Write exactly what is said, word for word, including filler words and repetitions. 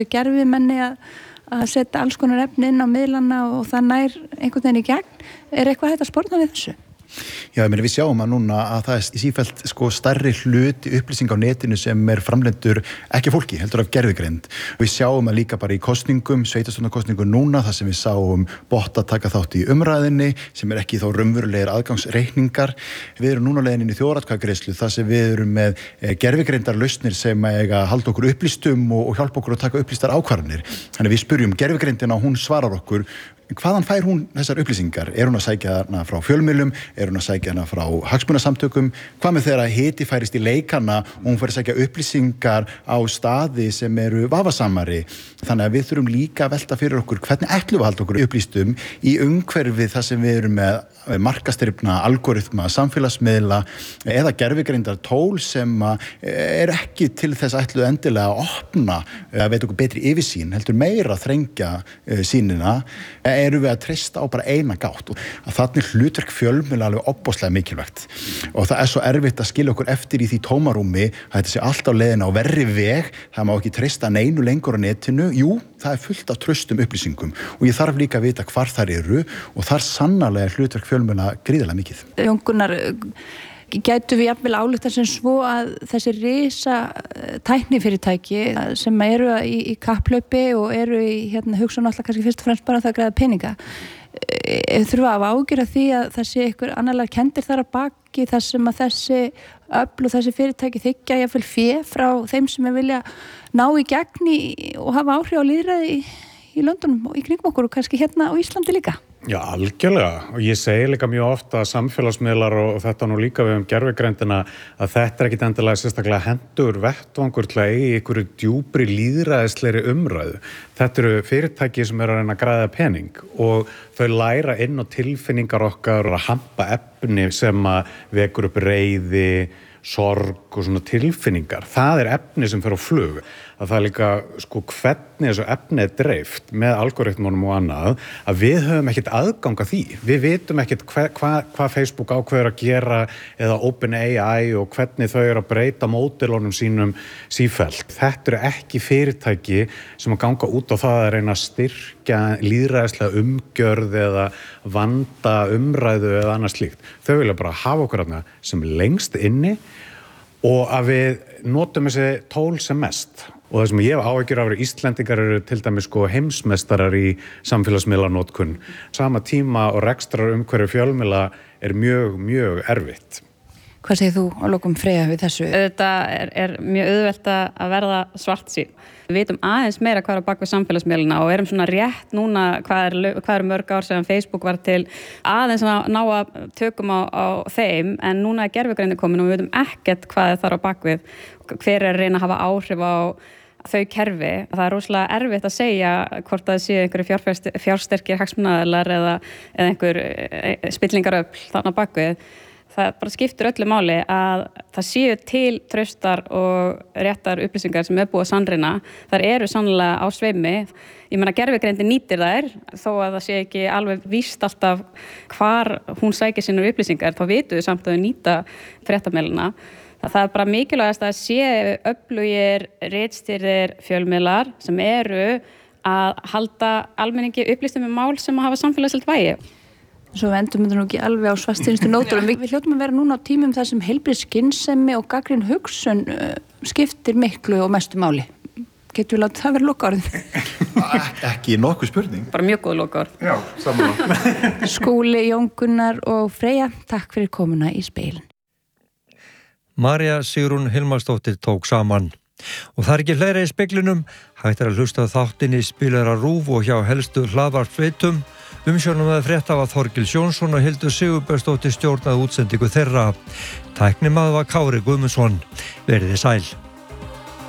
Gerfi menni að, að setja alls konar efni inn á miðlana og það nær einhvern veginn í gegn. Er eitthvað hægt að sporna við þessu? Já, ég meina við sjáum að núna að það er sífellt sko stærri hluti upplýsing á netinu sem er framlendur ekki fólki, heldur af gervigreind. Við sjáum að líka bara í kosningum, sveitarstjórnarkosningum núna, þar sem við sáum botta taka þátt í umræðinni, sem er ekki þá raunverulegir aðgangsreikningar. Við erum núna leiðin inn í þjóðaratkvæðagreiðslu, þar sem við erum með gervigreindar lausnir sem eiga að halda okkur upplýstum og, og hjálpa okkur að taka upplýstar ákvarðanir. Þannig við spyrjum gervigreindina og hún svarar okkur. Hvaðan fær hún þessar upplýsingar? Er hún að sækja hana frá fjölmiðlum? Er hún að sækja hana frá hagsmunasamtökum? Hvað með þegar hiti færist í leikana og hún fær að sækja upplýsingar á staði sem eru vafasamari? Þannig að við þurfum líka að velta fyrir okkur hvernig ætlum við að halda okkur upplýstum í umhverfið þar sem við erum með markastrifna, algoritma, samfélagsmiðla eða gervigreindar tól sem er ekki til þess ætluð endilega að opna að veita okkur betri yfirsýn, heldur meira að þrengja sýnina. Erum við að treysta á bara eina gátt og að þannig hlutverk fjölmiðla alveg opbóðslega mikilvægt og það er svo erfitt að skilja okkur eftir í því tómarúmi að þetta sé allt á leiðina á verri veg, það má ekki treysta neinu lengur á netinu. Jú, það er fullt af traustum upplýsingum og ég þarf líka að vita hvar þær eru og þar sannarlega hlutverk fjölmiðla gríðarlega mikið. Jón Gunnar, gætu við jafnvel álykta sem svo að þessi risa tæknifyrirtæki sem eru í, í kapplaupi og eru í hérna, hugsun alltaf kannski fyrst og fremst bara það að græða peninga, þurfa að ágjöra því að það sé ykkur annarlega kendir þar að baki þar sem að þessi öfl og þessi fyrirtæki þykja jafnvel fé frá þeim sem er vilja ná í gegn í, og hafa áhrif á lýðræði í, í löndunum og í kringum okkur og kannski hérna á Íslandi líka. Já, algjörlega. Og ég segi líka mjög ofta að samfélagsmiðlar og þetta nú líka við um gervigreindina að þetta er ekkit endilega sérstaklega hendur vettvangur til að eigi ykkur djúpri lýðræðislegri umræðu. Þetta eru fyrirtæki sem eru að reyna að græða pening og þau læra inn á tilfinningar okkar og að hampa efni sem að vekur upp reiði, sorg og svona tilfinningar. Það er efni sem fer á flug. Að það er líka sko hvernig þessu efni er dreift með algoritmunum og annað að við höfum ekkert aðgang að því. Við vitum ekkert hvað hva, hva Facebook ákveður að gera eða OpenAI og hvernig þau eru að breyta módelunum sínum sífellt. Þetta eru ekki fyrirtæki sem að ganga út á það að reyna að styrkja lýðræðislega umgjörð eða vanda umræðu eða annað slíkt. Þau vilja bara hafa okkur þarna sem lengst inni og að við notum þessi tól sem mest. Og það sem ég hef áhyggjur af er Íslendingar eru til dæmis sko heimsmeistarar í samfélagsmiðlanotkun. Sama tíma og rekstrar umhverfi fjölmiðla er mjög, mjög erfitt. Hvað segir þú á lokum Freyja við þessu? Þetta er, er mjög auðvelt að verða svartsýn. Við vitum aðeins meira hvað er á bak við samfélagsmiðluna og erum svona rétt núna hvað er, hvað er mörg ár sem Facebook var til aðeins að ná að tökum á, á þeim en núna er gervigreind komin og við vitum ekkert hvað er þar á bak við. Hver er að reyna að hafa áhrif á þau kerfi. Það er rosalega erfitt að segja hvort það séu einhverju fjársterkir hagsmunaaðilar eða, eða einhver spillingaröfl þarna bakvið. Það bara skiptir öllu máli að það séu til traustar og réttar upplýsingar sem er búið að sannreyna. Þar eru sannlega á sveimi. Ég meina gervigreindin nýtir þær þó að það sé ekki alveg víst alltaf hvar hún sækir sínar upplýsingar. Þá vitum við samt að við nýta fréttamiðlana. Það er bara mikilvægast að sé öflugir ritstýrðir fjölmiðlar sem eru að halda almenningi upplýstum um mál sem hafa samfélagslegt vægi. Svo við endum þetta nú ekki alveg á svartsýnustu nótunum. Við, við hljótum að vera núna á tímum þar sem heilbrigð skynsemi og gagnrýn hugsun uh, skiptir miklu og mestu máli. Getur við látið það vera lokaorð? Ekki nokkuð spurning. Bara mjög góð lokaorð. Já, saman. Skúli, Jón Gunnar og Freyja, takk fyrir komuna í Speilin. María Sigrún Hilmarsdóttir tók saman. Og það er ekki fleira í speglinum, hægt er að hlusta þáttinn í Spilara RÚV og hjá helstu hlaðvarpsveitum. Umsjónum með frétta var Þorgils Jónsson og Hildur Sigurbergsdóttir stjórnaði útsendingu þeirra. Tæknimaður var Kári Guðmundsson. Verið þið sæl.